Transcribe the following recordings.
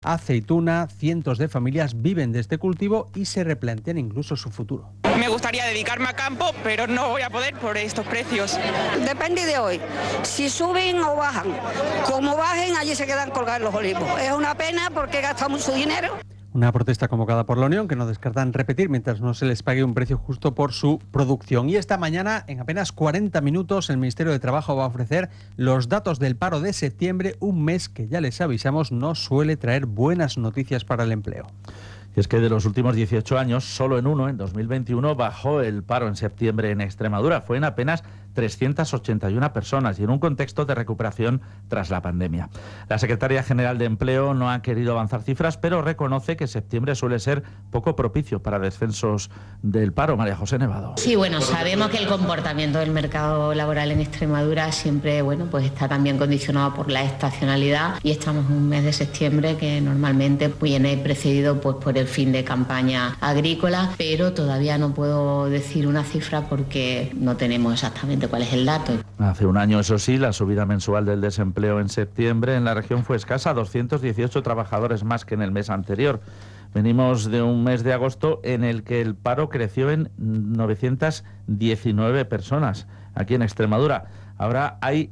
aceituna. Cientos de familias viven de este cultivo y se replantean incluso su futuro. Me gustaría dedicarme a campo, pero no voy a poder por estos precios. Depende de hoy, si suben o bajan. Como bajen, allí se quedan colgados los olivos. Es una pena porque gastamos su dinero. Una protesta convocada por la Unión que no descartan repetir mientras no se les pague un precio justo por su producción. Y esta mañana, en apenas 40 minutos, el Ministerio de Trabajo va a ofrecer los datos del paro de septiembre, un mes que ya les avisamos no suele traer buenas noticias para el empleo. Y es que de los últimos 18 años, solo en uno, en 2021, bajó el paro en septiembre en Extremadura. Fue en apenas 381 personas y en un contexto de recuperación tras la pandemia. La Secretaría General de Empleo no ha querido avanzar cifras, pero reconoce que septiembre suele ser poco propicio para descensos del paro. María José Nevado. Sí, bueno, sabemos que el comportamiento del mercado laboral en Extremadura siempre, pues está también condicionado por la estacionalidad y estamos en un mes de septiembre que normalmente viene precedido por el fin de campaña agrícola, pero todavía no puedo decir una cifra porque no tenemos exactamente cuál es el dato. Hace un año, eso sí, la subida mensual del desempleo en septiembre en la región fue escasa, 218 trabajadores más que en el mes anterior. Venimos de un mes de agosto en el que el paro creció en 919 personas aquí en Extremadura. Ahora hay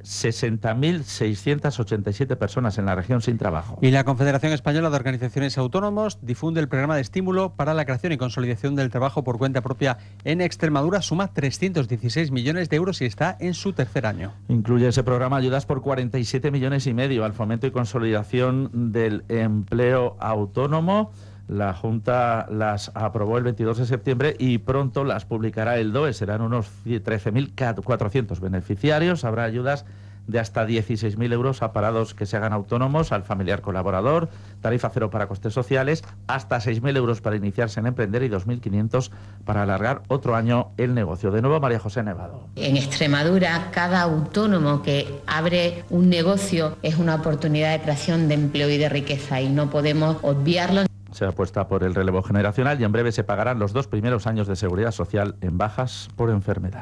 60.687 personas en la región sin trabajo. Y la Confederación Española de Organizaciones Autónomos difunde el programa de estímulo para la creación y consolidación del trabajo por cuenta propia en Extremadura. Suma 316 millones de euros y está en su tercer año. Incluye ese programa ayudas por 47,5 millones al fomento y consolidación del empleo autónomo. La Junta las aprobó el 22 de septiembre y pronto las publicará el DOE. Serán unos 13.400 beneficiarios. Habrá ayudas de hasta 16.000 euros a parados que se hagan autónomos, al familiar colaborador, tarifa cero para costes sociales, hasta 6.000 euros para iniciarse en emprender y 2.500 para alargar otro año el negocio. De nuevo, María José Nevado. En Extremadura, cada autónomo que abre un negocio es una oportunidad de creación de empleo y de riqueza y no podemos obviarlo. Se apuesta por el relevo generacional y en breve se pagarán los 2 primeros años de seguridad social en bajas por enfermedad.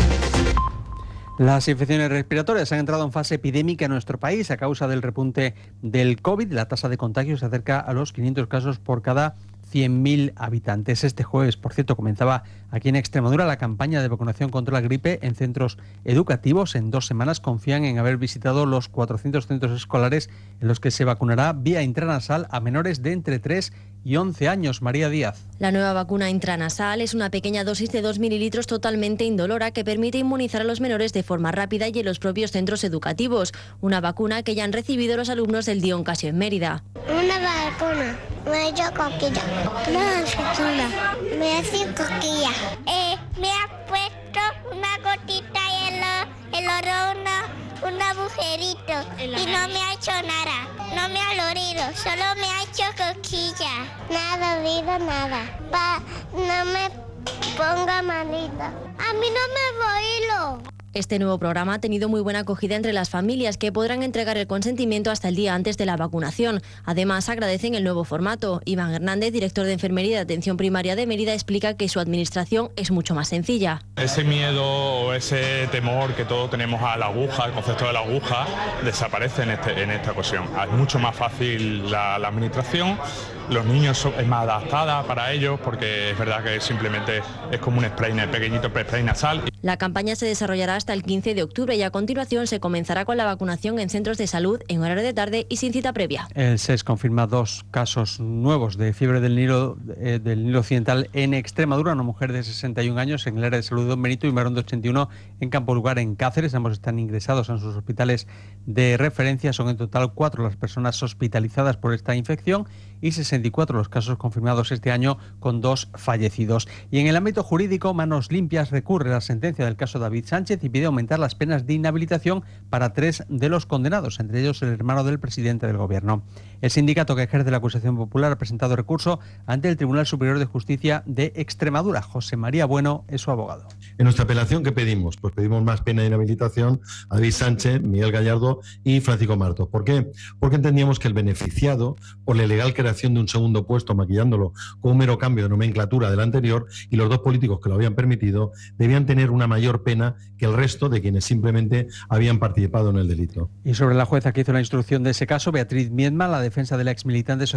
Las infecciones respiratorias han entrado en fase epidémica en nuestro país a causa del repunte del COVID. La tasa de contagio se acerca a los 500 casos por cada 100.000 habitantes. Este jueves, por cierto, comenzaba aquí en Extremadura la campaña de vacunación contra la gripe en centros educativos. En 2 semanas confían en haber visitado los 400 centros escolares en los que se vacunará vía intranasal a menores de entre 3 y 11 años. María Díaz. La nueva vacuna intranasal es una pequeña dosis de 2 mililitros totalmente indolora que permite inmunizar a los menores de forma rápida y en los propios centros educativos. Una vacuna que ya han recibido los alumnos del Dion Casio en Mérida. Una vacuna. Me ha hecho cosquillas. Una vacuna. Me hace cosquillas. Me ha puesto una gotita en el oro, un agujerito y no me ha hecho nada. No me ha dolido, solo me ha hecho cosquillas. Nada, dolido, nada. No me ponga malita. A mí no me voy. Este nuevo programa ha tenido muy buena acogida entre las familias que podrán entregar el consentimiento hasta el día antes de la vacunación. Además, agradecen el nuevo formato. Iván Hernández, director de Enfermería de Atención Primaria de Mérida, explica que su administración es mucho más sencilla. Ese miedo o ese temor que todos tenemos a la aguja, el concepto de la aguja, desaparece en esta ocasión. Es mucho más fácil la administración. Los niños es más adaptada para ellos porque es verdad que simplemente es como un spray, un pequeñito spray nasal. La campaña se desarrollará hasta el 15 de octubre y a continuación se comenzará con la vacunación en centros de salud en horario de tarde y sin cita previa. El SES confirma 2 casos nuevos de fiebre del Nilo Occidental en Extremadura. Una mujer de 61 años en el área de salud de Don Benito y un varón de 81 en Campo Lugar en Cáceres. Ambos están ingresados en sus hospitales de referencia. Son en total 4 las personas hospitalizadas por esta infección y 64 los casos confirmados este año, con 2 fallecidos. Y en el ámbito jurídico, Manos Limpias recurre a la sentencia del caso David Sánchez y pide aumentar las penas de inhabilitación para 3 de los condenados, entre ellos el hermano del presidente del Gobierno. El sindicato que ejerce la acusación popular ha presentado recurso ante el Tribunal Superior de Justicia de Extremadura. José María Bueno es su abogado. En nuestra apelación, ¿qué pedimos? Pues pedimos más pena de inhabilitación a David Sánchez, Miguel Gallardo y Francisco Martos. ¿Por qué? Porque entendíamos que el beneficiado por la ilegal creación de un un segundo puesto maquillándolo con un mero cambio de nomenclatura del anterior, y los 2 políticos que lo habían permitido debían tener una mayor pena que el resto de quienes simplemente habían participado en el delito. Y sobre la jueza que hizo la instrucción de ese caso, Beatriz Miedma, la defensa de la exmilitante